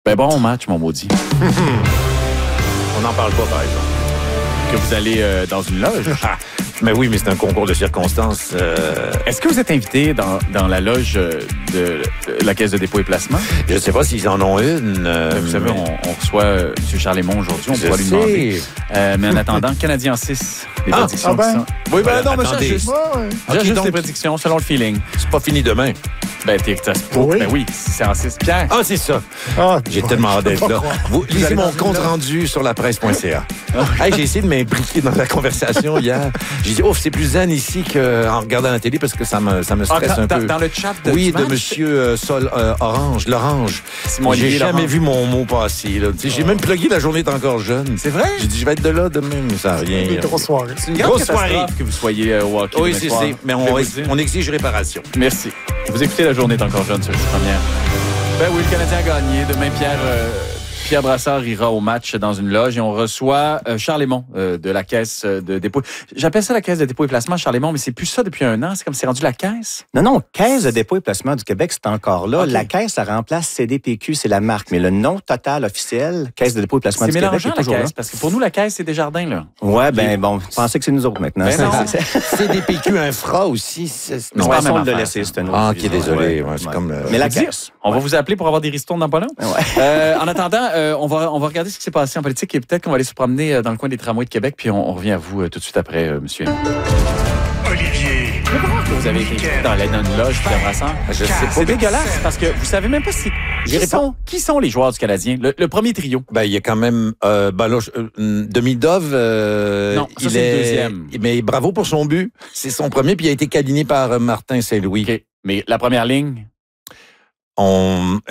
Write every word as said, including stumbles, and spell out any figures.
Ben bon match, mon maudit. On n'en parle pas, par exemple. Que vous allez euh, dans une loge. Mais oui, mais c'est un concours de circonstances. Euh... Est-ce que vous êtes invité dans, dans la loge de, de la Caisse de dépôt et placement? Je ne sais pas s'ils en ont une. Euh, vous savez, mais... on, on reçoit euh, M. Charles-Lémond aujourd'hui, on Je pourra lui sais. demander. Euh, mais en attendant, Canadien six, les Ah, prédictions ah ben. qui sont... Oui, ben Voilà, non, mais attendez. j'ajuste. Ouais, ouais. J'ajuste Ok, donc- les prédictions selon le feeling. C'est pas fini demain. Ben, t'es, ça se peut. Oui. Ben oui, c'est en six. Pierre, Ah, c'est ça. Ah, J'ai je- tellement hâte je peux d'être pas là. croire. Vous, lisez allez mon dans une compte loge? rendu sur la presse.ca. Hey, j'ai essayé de m'imbriquer dans la conversation hier. J'ai dit, oh, c'est plus zen ici qu'en regardant la télé parce que ça me, ça me ah, stresse dans, un dans, peu. dans le chat de Oui, du de match, Monsieur euh, Sol euh, Orange, l'Orange. Simon J'ai Olivier jamais Laurent. vu mon mot passer. Là. Tu sais, J'ai même plugué la journée est encore jeune. C'est vrai? J'ai dit, je vais être de là demain, mais ça n'a rien. Des grosses soirées. C'est une grande Grosse catastrophe soirée. que vous soyez euh, au hockey Oui, demain c'est soir. c'est. Mais Je on, vais vous le dire. on exige réparation. Merci. Vous écoutez La Journée est encore jeune sur la première. Ben oui, le Canadien a gagné. Demain, Pierre, euh, Pierre Brassard ira au match dans une loge et on reçoit euh, Charles-Lémond euh, de la Caisse de dépôt. J'appelle ça la Caisse de dépôt et placement, Charles-Lémond, mais c'est plus ça depuis un an. C'est comme c'est rendu la Caisse. Non, non, Caisse de dépôt et placement du Québec, c'est encore là. Okay. La Caisse, ça remplace C D P Q, c'est la marque. Mais le nom total officiel, Caisse de dépôt et placement C'est du Québec, mélangeant, est la toujours Caisse, parce que pour nous, la Caisse, c'est Desjardins, là. là. Ouais, ben bon, pensez que c'est nous autres maintenant. Ben C'est- non. c'est- c'est- C D P Q Infra aussi. c'est- Non, pas la même façon de le affaire, laisser, ça. c'est un autre. Ah, ok, sujet. désolé. Ouais, c'est comme, euh, Mais la Je vous dis, Caisse. On va vous appeler pour avoir des ristournes dans pas long. Ouais. Euh, en attendant, euh, on, va, on va regarder ce qui s'est passé en politique et peut-être qu'on va aller se promener euh, dans le coin des tramways de Québec, puis on, on revient à vous euh, tout de suite après, euh, monsieur. Olivier. Vous avez été dans, la, dans une loge, Pierre Brassard. Je sais C'est dégueulasse parce que vous savez même pas si, qui, J'irai sont, qui sont les joueurs du Canadien. Le, le premier trio. Ben, il y a quand même euh, ben là, je- euh, Demidov. Euh, Non, ça, il c'est le est- deuxième. Mais bravo pour son but. C'est son premier, puis il a été câliné par euh, Martin Saint-Louis. OK. Mais la première ligne, On,